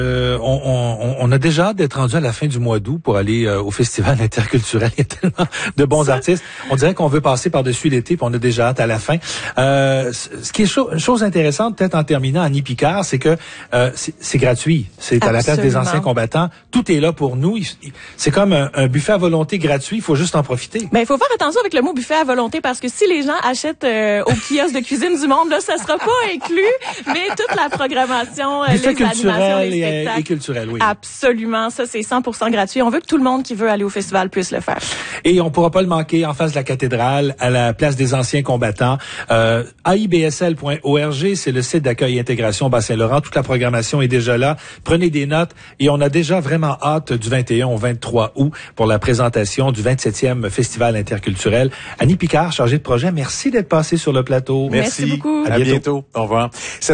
On a déjà hâte d'être rendu à la fin du mois d'août pour aller au Festival interculturel. Il y a tellement de bons artistes. On dirait qu'on veut passer par-dessus l'été, puis on a déjà hâte à la fin. Ce qui est une chose intéressante, peut-être en terminant, Annie Picard, c'est que c'est gratuit. C'est à la place des anciens combattants. Tout est là pour nous. C'est comme un buffet à volonté gratuit. Il faut juste en profiter. Ben, il faut faire attention avec le mot buffet à volonté parce que si les gens achètent au kiosque de cuisine du monde, là, ça sera pas inclus. Mais toute la programmation, les animations, les spectacles. Et culturel, oui. Absolument. Ça, c'est 100% gratuit. On veut que tout le monde qui veut aller au festival puisse le faire. Et on pourra pas le manquer en face de la cathédrale, à la place des anciens combattants. AIBSL.org, c'est le site d'accueil et intégration Bas-Saint-Laurent. Toute la programmation est déjà là. Prenez des notes et on a déjà vraiment hâte du 21 au 23 août pour la présentation du 27e Festival interculturel. Annie Picard, chargée de projet, merci d'être passée sur le plateau. Merci beaucoup. À bientôt. Au revoir.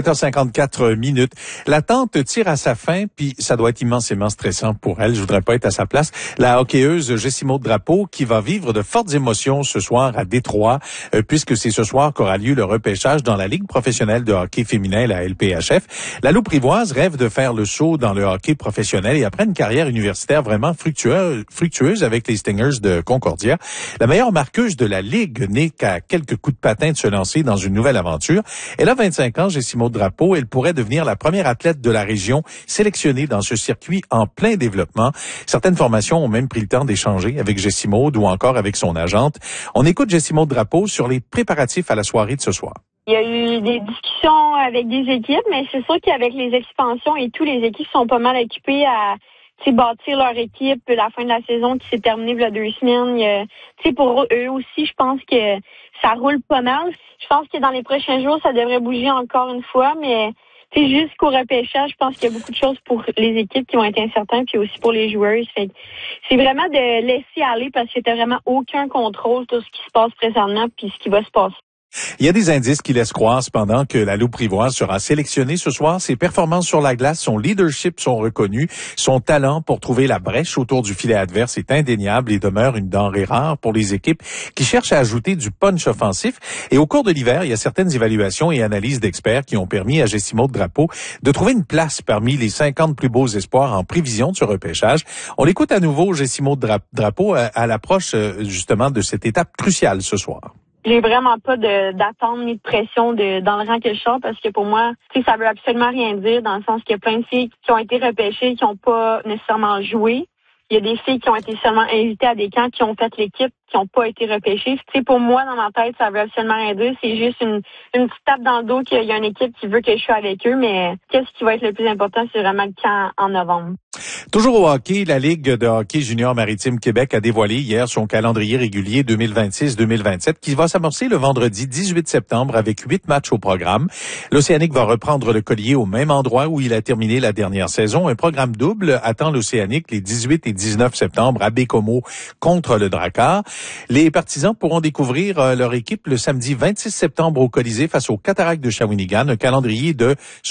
7h54 minutes. L'attente tire à sa fin, puis ça doit être immensément stressant pour elle. Je voudrais pas être à sa place. La hockeyeuse Jessie-Maude Drapeau qui va vivre de fortes émotions ce soir à Détroit, puisque c'est ce soir qu'aura lieu le repêchage dans la Ligue professionnelle de hockey féminin, la LPHF. La Louprivoise rêve de faire le saut dans le hockey professionnel et après une carrière universitaire vraiment fructueuse avec les Stingers de Concordia. La meilleure marqueuse de la Ligue n'est qu'à quelques coups de patin de se lancer dans une nouvelle aventure. Elle a 25 ans, Jessie-Maude Drapeau. Elle pourrait devenir la première athlète de la région sélectionnée dans ce circuit en plein développement. Certaines formations ont même pris le temps d'échanger avec Jessie-Maude ou encore avec son agente. On écoute Jessie-Maude Drapeau sur les préparatifs à la soirée de ce soir. Il y a eu des discussions avec des équipes, mais c'est sûr qu'avec les expansions et tout, les équipes sont pas mal occupées à bâtir leur équipe. La fin de la saison qui s'est terminée il y a 2 semaines. Pour eux aussi, je pense que ça roule pas mal. Je pense que dans les prochains jours, ça devrait bouger encore une fois, mais jusqu'au repêchage, je pense qu'il y a beaucoup de choses pour les équipes qui vont être incertaines, puis aussi pour les joueuses. Fait que c'est vraiment de laisser aller parce qu'il n'y a vraiment aucun contrôle sur ce qui se passe présentement puis ce qui va se passer. Il y a des indices qui laissent croire cependant que la Louprivoise sera sélectionnée ce soir. Ses performances sur la glace, son leadership sont reconnus. Son talent pour trouver la brèche autour du filet adverse est indéniable et demeure une denrée rare pour les équipes qui cherchent à ajouter du punch offensif. Et au cours de l'hiver, il y a certaines évaluations et analyses d'experts qui ont permis à Jessie-Maude Drapeau de trouver une place parmi les 50 plus beaux espoirs en prévision de ce repêchage. On l'écoute à nouveau, Jessie-Maude Drapeau, à l'approche justement de cette étape cruciale ce soir. J'ai vraiment pas d'attente ni de pression dans le rang que je sors parce que pour moi, ça veut absolument rien dire dans le sens qu'il y a plein de filles qui ont été repêchées qui n'ont pas nécessairement joué. Il y a des filles qui ont été seulement invitées à des camps qui ont fait l'équipe, qui n'ont pas été repêchées. Pour moi, dans ma tête, ça veut absolument rien dire. C'est juste une petite tape dans le dos qu'il y a une équipe qui veut que je sois avec eux, mais qu'est-ce qui va être le plus important, c'est vraiment le camp en novembre. Toujours au hockey, la Ligue de hockey junior maritime Québec a dévoilé hier son calendrier régulier 2026-2027 qui va s'amorcer le vendredi 18 septembre avec 8 matchs au programme. L'Océanique va reprendre le collier au même endroit où il a terminé la dernière saison. Un programme double attend l'Océanique les 18 et 19 septembre à Bécomo contre le Drakkar. Les partisans pourront découvrir leur équipe le samedi 26 septembre au Colisée face aux Cataractes de Shawinigan. Un calendrier de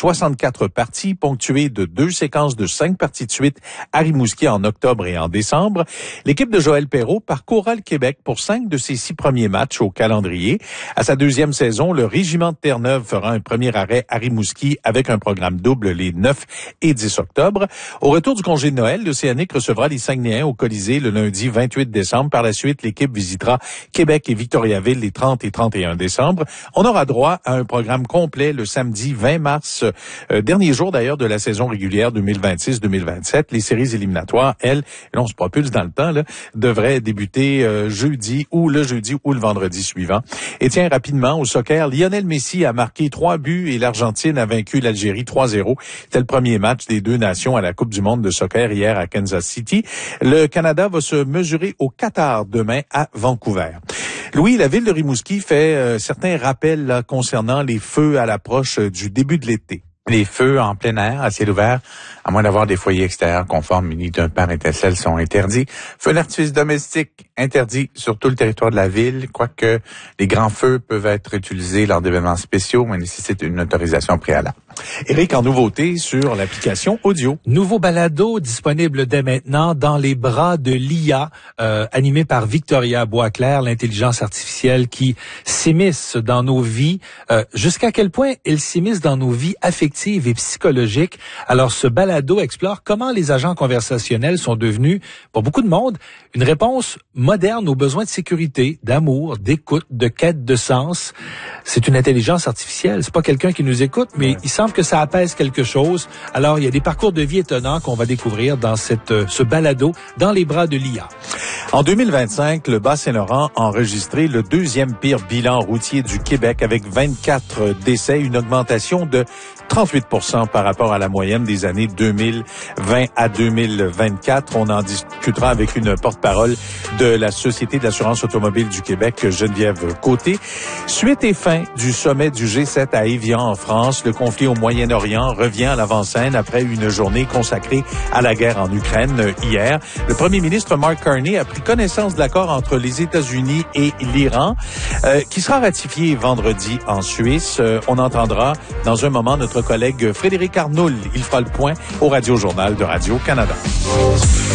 64 parties ponctué de 2 séquences de 5 parties de suite à Rimouski en octobre et en décembre. L'équipe de Joël Perreault parcourra le Québec pour 5 de ses 6 premiers matchs au calendrier. À sa 2e saison, le Régiment de Terre-Neuve fera un premier arrêt à Rimouski avec un programme double les 9 et 10 octobre. Au retour du congé de Noël, l'Océanique recevra les Saguenayens au Colisée le lundi 28 décembre. Par la suite, l'équipe visitera Québec et Victoriaville les 30 et 31 décembre. On aura droit à un programme complet le samedi 20 mars, dernier jour d'ailleurs de la saison régulière 2026-2027. Les séries éliminatoires, elles, là on se propulse dans le temps, là, devraient débuter le jeudi ou le vendredi suivant. Et tiens, rapidement, au soccer, Lionel Messi a marqué 3 buts et l'Argentine a vaincu l'Algérie 3-0. C'était le premier match des deux nations à la Coupe du monde de soccer hier à Kansas City. Le Canada va se mesurer au Qatar demain à Vancouver. Louis, la ville de Rimouski fait certains rappels là, concernant les feux à l'approche du début de l'été. Les feux en plein air, à ciel ouvert, à moins d'avoir des foyers extérieurs conformes munis d'un pare étincelle, sont interdits. Feux d'artifice domestiques interdits sur tout le territoire de la ville, quoique les grands feux peuvent être utilisés lors d'événements spéciaux, mais nécessitent une autorisation préalable. Éric, en nouveauté sur l'application audio. Nouveau balado disponible dès maintenant dans les bras de l'IA, animé par Victoria Boisclair, l'intelligence artificielle qui s'immisce dans nos vies. Jusqu'à quel point elle s'immisce dans nos vies affectives affective et psychologique. Alors, ce balado explore comment les agents conversationnels sont devenus, pour beaucoup de monde, une réponse moderne aux besoins de sécurité, d'amour, d'écoute, de quête de sens. C'est une intelligence artificielle. C'est pas quelqu'un qui nous écoute, mais il semble que ça apaise quelque chose. Alors, il y a des parcours de vie étonnants qu'on va découvrir dans ce balado, dans les bras de l'IA. En 2025, le Bas-Saint-Laurent a enregistré le deuxième pire bilan routier du Québec avec 24 décès, une augmentation de 38% par rapport à la moyenne des années 2020 à 2024. On en discutera avec une porte-parole de la Société d'assurance automobile du Québec, Geneviève Côté. Suite et fin du sommet du G7 à Évian en France, le conflit au Moyen-Orient revient à l'avant-scène après une journée consacrée à la guerre en Ukraine hier. Le premier ministre Mark Carney a pris connaissance de l'accord entre les États-Unis et l'Iran, qui sera ratifié vendredi en Suisse. On entendra dans un moment notre collègue Frédéric Arnoul. Il fera le point au Radio-Journal de Radio-Canada.